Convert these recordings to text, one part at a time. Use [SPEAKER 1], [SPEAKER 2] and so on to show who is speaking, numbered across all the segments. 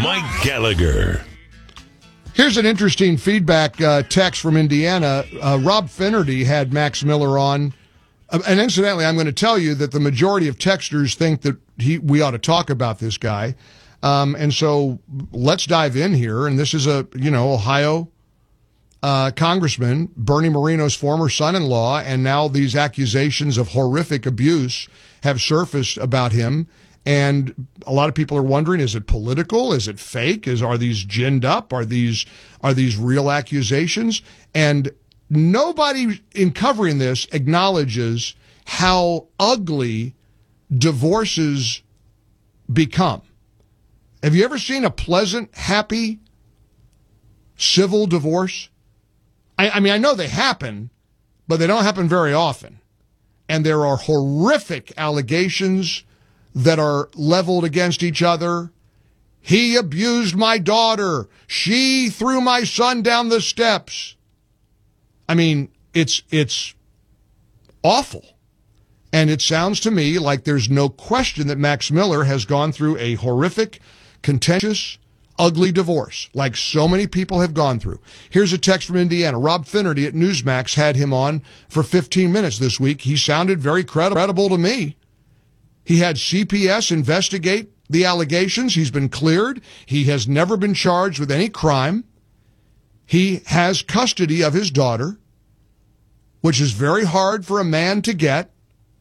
[SPEAKER 1] Mike Gallagher.
[SPEAKER 2] Here's an interesting feedback text from Indiana. Rob Finnerty had Max Miller on. And incidentally, I'm going to tell you that the majority of texters think that we ought to talk about this guy. And so let's dive in here. And this is Ohio Congressman, Bernie Moreno's former son-in-law, and now these accusations of horrific abuse have surfaced about him. And a lot of people are wondering, is it political? Is it fake? Are these ginned up? Are these real accusations? And nobody in covering this acknowledges how ugly divorces become. Have you ever seen a pleasant, happy, civil divorce? I mean, I know they happen, but they don't happen very often. And there are horrific allegations that are leveled against each other. He abused my daughter. She threw my son down the steps. I mean, it's awful. And it sounds to me like there's no question that Max Miller has gone through a horrific, contentious, ugly divorce, like so many people have gone through. Here's a text from Indiana. Rob Finnerty at Newsmax had him on for 15 minutes this week. He sounded very credible to me. He had CPS investigate the allegations. He's been cleared. He has never been charged with any crime. He has custody of his daughter, which is very hard for a man to get.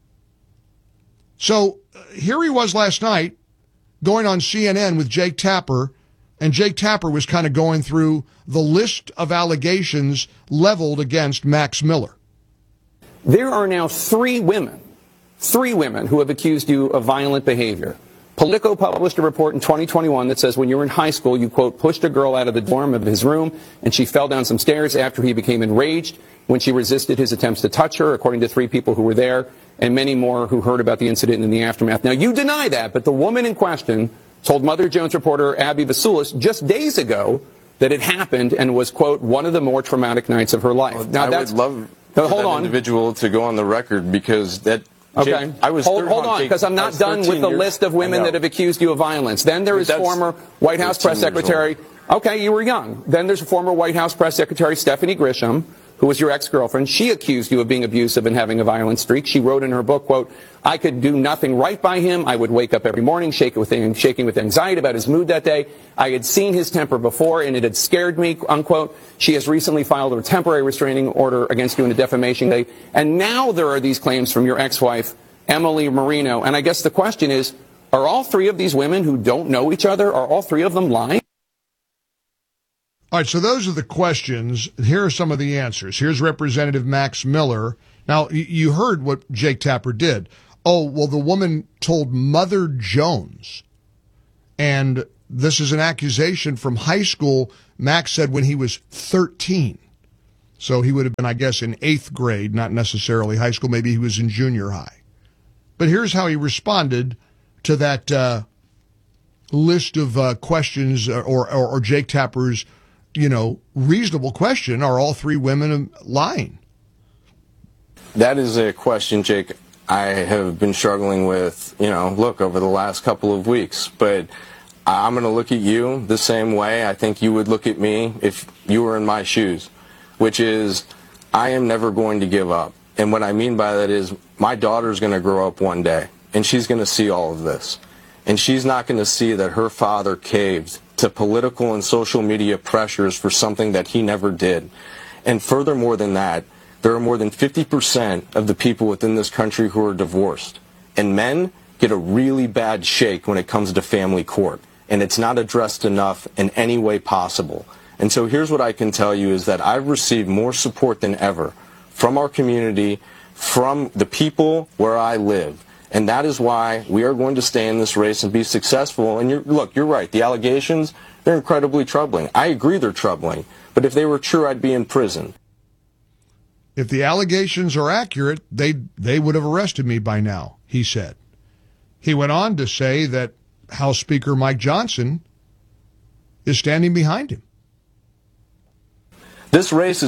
[SPEAKER 2] So here he was last night going on CNN with Jake Tapper, and Jake Tapper was kind of going through the list of allegations leveled against Max Miller.
[SPEAKER 3] There are now three women who have accused you of violent behavior. Politico published a report in 2021 that says when you were in high school, you, quote, pushed a girl out of the dorm of his room and she fell down some stairs after he became enraged when she resisted his attempts to touch her, according to three people who were there and many more who heard about the incident in the aftermath. Now, you deny that, but the woman in question told Mother Jones reporter Abby Vasulis just days ago that it happened and was, quote, one of the more traumatic nights of her life.
[SPEAKER 4] Well,
[SPEAKER 3] now,
[SPEAKER 4] I would love for that individual to go on the record because that...
[SPEAKER 3] Okay.
[SPEAKER 4] Jake, I was
[SPEAKER 3] hold on, because I'm not done with the list of women that have accused you of violence. Then there is former White House press secretary. Okay, you were young. Then there's former White House press secretary Stephanie Grisham, who was your ex-girlfriend. She accused you of being abusive and having a violent streak. She wrote in her book, quote, I could do nothing right by him. I would wake up every morning shaking with anxiety about his mood that day. I had seen his temper before, and it had scared me, unquote. She has recently filed a temporary restraining order against you in a defamation case. And now there are these claims from your ex-wife, Emily Moreno. And I guess the question is, are all three of these women who don't know each other, are all three of them lying?
[SPEAKER 2] All right, so those are the questions. Here are some of the answers. Here's Representative Max Miller. Now, you heard what Jake Tapper did. Oh, well, the woman told Mother Jones. And this is an accusation from high school, Max said, when he was 13. So he would have been, I guess, in 8th grade, not necessarily high school. Maybe he was in junior high. But here's how he responded to that list of questions or Jake Tapper's reasonable question. Are all three women lying?
[SPEAKER 4] That is a question, Jake, I have been struggling with, over the last couple of weeks. But I'm going to look at you the same way I think you would look at me if you were in my shoes, which is I am never going to give up. And what I mean by that is my daughter's going to grow up one day, and she's going to see all of this. And she's not going to see that her father caved to political and social media pressures for something that he never did. And furthermore than that, there are more than 50% of the people within this country who are divorced. And men get a really bad shake when it comes to family court. And it's not addressed enough in any way possible. And so here's what I can tell you is that I've received more support than ever from our community, from the people where I live. And that is why we are going to stay in this race and be successful. And you're right. The allegations, they're incredibly troubling. I agree they're troubling. But if they were true, I'd be in prison.
[SPEAKER 2] If the allegations are accurate, they would have arrested me by now, he said. He went on to say that House Speaker Mike Johnson is standing behind him.
[SPEAKER 4] This race is a home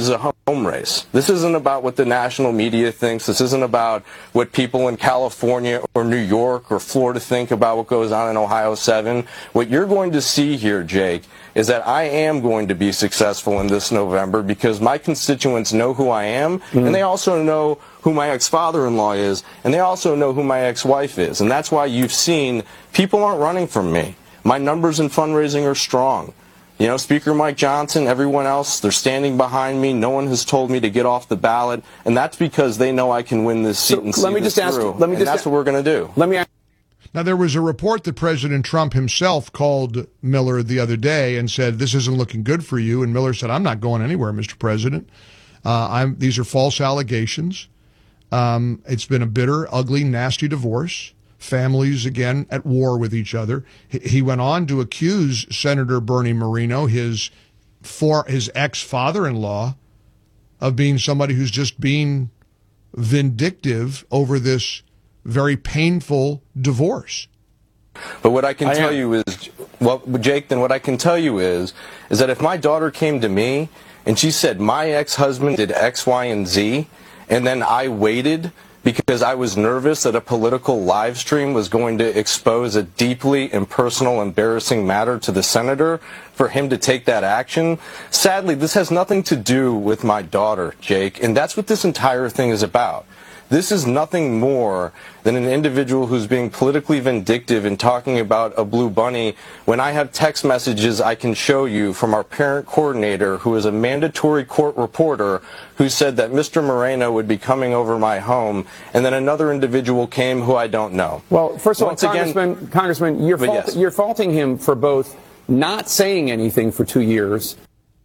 [SPEAKER 4] home race. This isn't about what the national media thinks. This isn't about what people in California or New York or Florida think about what goes on in Ohio 7. What you're going to see here, Jake, is that I am going to be successful in this November because my constituents know who I am, and they also know who my ex-father-in-law is, and they also know who my ex-wife is. And that's why you've seen people aren't running from me. My numbers in fundraising are strong. You know, Speaker Mike Johnson, everyone else, they're standing behind me. No one has told me to get off the ballot, and that's because they know I can win this seat and see this through. And that's what we're going to do.
[SPEAKER 2] Now, there was a report that President Trump himself called Miller the other day and said, this isn't looking good for you. And Miller said, I'm not going anywhere, Mr. President. These are false allegations. It's been a bitter, ugly, nasty divorce. Families, again, at war with each other. He went on to accuse Senator Bernie Moreno, his ex-father-in-law, of being somebody who's just being vindictive over this very painful divorce.
[SPEAKER 4] But what I can tell you is, well, Jake, then what I can tell you is that if my daughter came to me and she said, my ex-husband did X, Y, and Z, and then I waited because I was nervous that a political live stream was going to expose a deeply impersonal, embarrassing matter to the senator for him to take that action. Sadly, this has nothing to do with my daughter, Jake, and that's what this entire thing is about. This is nothing more than an individual who's being politically vindictive and talking about a blue bunny when I have text messages I can show you from our parent coordinator, who is a mandatory court reporter, who said that Mr. Moreno would be coming over my home, and then another individual came who I don't know.
[SPEAKER 3] Well, first of all, Congressman, you're faulting him for both not saying anything for 2 years.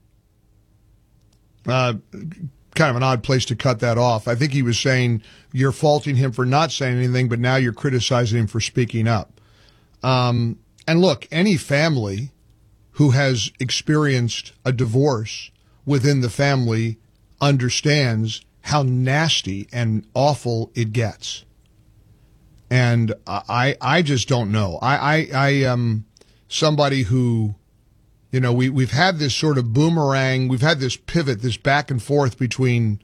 [SPEAKER 2] Kind of an odd place to cut that off. I think he was saying you're faulting him for not saying anything, but now you're criticizing him for speaking up. And look, any family who has experienced a divorce within the family understands how nasty and awful it gets. And I just don't know. I am somebody who, you know, we've had this sort of boomerang, we've had this pivot, this back and forth between,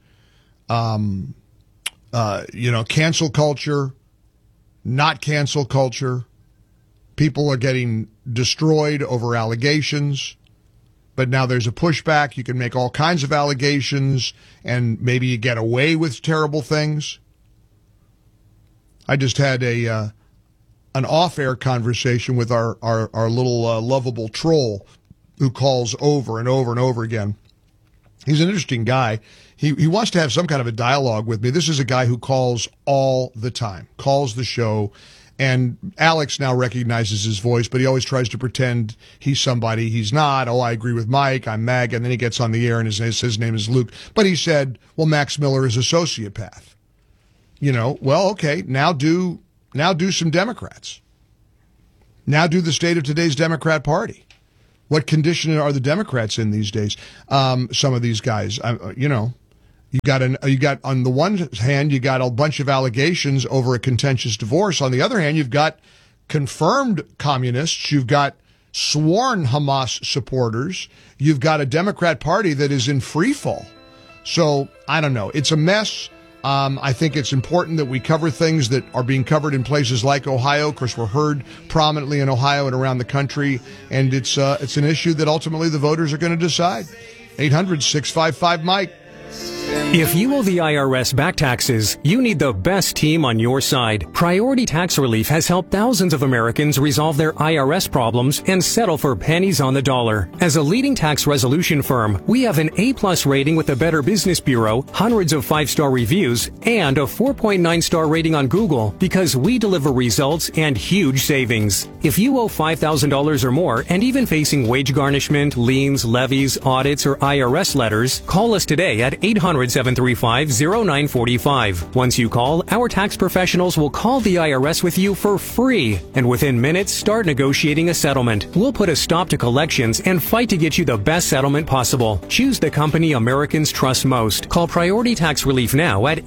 [SPEAKER 2] cancel culture, not cancel culture. People are getting destroyed over allegations, but now there's a pushback. You can make all kinds of allegations, and maybe you get away with terrible things. I just had an off-air conversation with our little lovable troll who calls over and over and over again. He's an interesting guy. He wants to have some kind of a dialogue with me. This is a guy who calls all the time, calls the show, and Alex now recognizes his voice, but he always tries to pretend he's somebody he's not. Oh, I agree with Mike, I'm Mag, and then he gets on the air and his name is Luke. But he said, well, Max Miller is a sociopath. You know, well, okay, now do some Democrats. Now do the state of today's Democrat Party. What condition are the Democrats in these days? Some of these guys, you got on the one hand, you got a bunch of allegations over a contentious divorce. On the other hand, you've got confirmed communists. You've got sworn Hamas supporters. You've got a Democrat Party that is in free fall. So I don't know. It's a mess. I think it's important that we cover things that are being covered in places like Ohio. Of course, we're heard prominently in Ohio and around the country, and it's an issue that ultimately the voters are going to decide. 800-655-MIKE.
[SPEAKER 1] If you owe the IRS back taxes, you need the best team on your side. Priority Tax Relief has helped thousands of Americans resolve their IRS problems and settle for pennies on the dollar. As a leading tax resolution firm, we have an A+ rating with the Better Business Bureau, hundreds of 5-star reviews, and a 4.9-star rating on Google because we deliver results and huge savings. If you owe $5,000 or more and even facing wage garnishment, liens, levies, audits, or IRS letters, call us today at 800-735-0945. Once you call, our tax professionals will call the IRS with you for free, and within minutes, start negotiating a settlement. We'll put a stop to collections and fight to get you the best settlement possible. Choose the company Americans trust most. Call Priority Tax Relief now at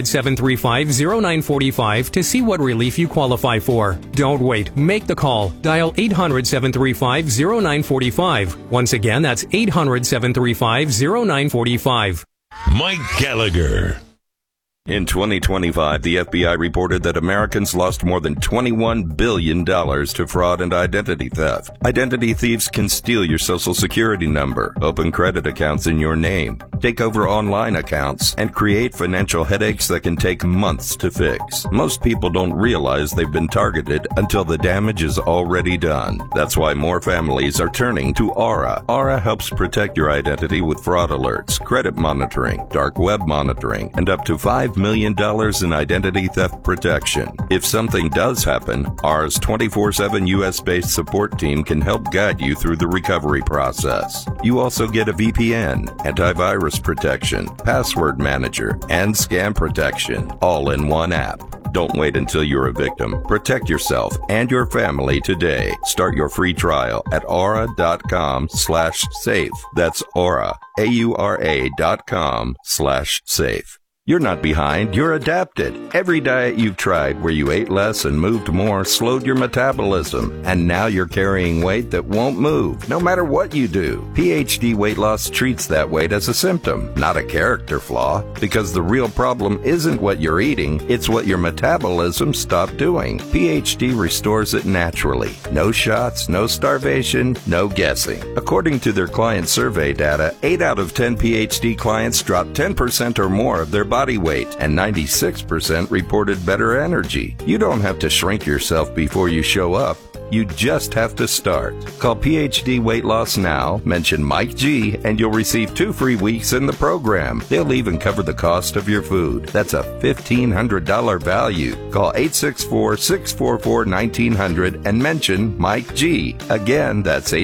[SPEAKER 1] 800-735-0945 to see what relief you qualify for. Don't wait. Make the call. Dial 800-735-0945. Once again, that's 800-735-0945.
[SPEAKER 5] Mike Gallagher.
[SPEAKER 6] In 2025, the FBI reported that Americans lost more than $21 billion to fraud and identity theft. Identity thieves can steal your social security number, open credit accounts in your name, take over online accounts, and create financial headaches that can take months to fix. Most people don't realize they've been targeted until the damage is already done. That's why more families are turning to Aura. Aura helps protect your identity with fraud alerts, credit monitoring, dark web monitoring, and up to $5 million in identity theft protection. If something does happen, Aura's 24/7 U.S.-based support team can help guide you through the recovery process. You also get a VPN, antivirus protection, password manager, and scam protection, all in one app. Don't wait until you're a victim. Protect yourself and your family today. Start your free trial at aura.com/safe. That's Aura, AURA.com/safe. You're not behind, you're adapted. Every diet you've tried where you ate less and moved more slowed your metabolism, and now you're carrying weight that won't move, no matter what you do. PhD Weight Loss treats that weight as a symptom, not a character flaw, because the real problem isn't what you're eating, it's what your metabolism stopped doing. PhD restores it naturally. No shots, no starvation, no guessing. According to their client survey data, 8 out of 10 PhD clients dropped 10% or more of their body weight, and 96% reported better energy. You don't have to shrink yourself before you show up. You just have to start. Call PhD Weight Loss now, mention Mike G, and you'll receive 2 free weeks in the program. They'll even cover the cost of your food. That's a $1,500 value. Call 864-644-1900 and mention Mike G. Again, that's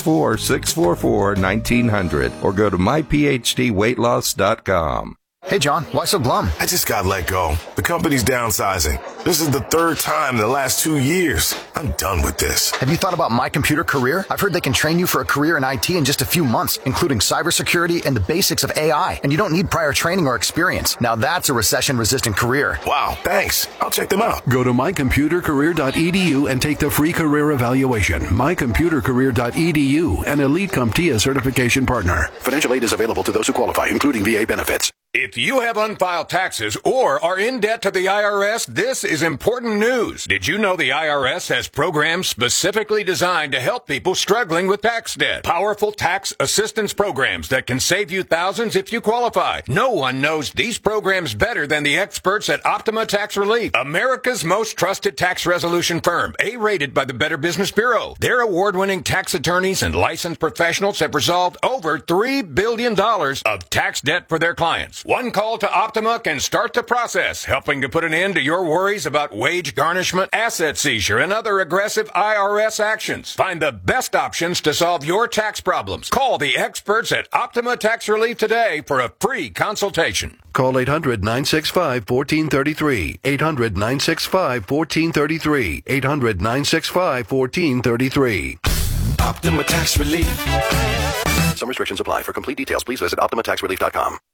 [SPEAKER 6] 864-644-1900, or go to myphdweightloss.com.
[SPEAKER 7] Hey, John, why so glum?
[SPEAKER 5] I just got let go. The company's downsizing. This is the 3rd time in the last 2 years. I'm done with this.
[SPEAKER 7] Have you thought about My Computer Career? I've heard they can train you for a career in IT in just a few months, including cybersecurity and the basics of AI, and you don't need prior training or experience. Now that's a recession-resistant career.
[SPEAKER 5] Wow, thanks. I'll check them out.
[SPEAKER 8] Go to mycomputercareer.edu and take the free career evaluation. mycomputercareer.edu, an Elite CompTIA certification partner. Financial aid is available to those who qualify, including VA benefits.
[SPEAKER 9] If you have unfiled taxes or are in debt to the IRS, this is important news. Did you know the IRS has programs specifically designed to help people struggling with tax debt? Powerful tax assistance programs that can save you thousands if you qualify. No one knows these programs better than the experts at Optima Tax Relief, America's most trusted tax resolution firm, A-rated by the Better Business Bureau. Their award-winning tax attorneys and licensed professionals have resolved over $3 billion of tax debt for their clients. One call to Optima can start the process, helping to put an end to your worries about wage garnishment, asset seizure, and other aggressive IRS actions. Find the best options to solve your tax problems. Call the experts at Optima Tax Relief today for a free consultation.
[SPEAKER 8] Call 800-965-1433. 800-965-1433. 800-965-1433.
[SPEAKER 5] Optima Tax Relief.
[SPEAKER 8] Some restrictions apply. For complete details, please visit OptimaTaxRelief.com.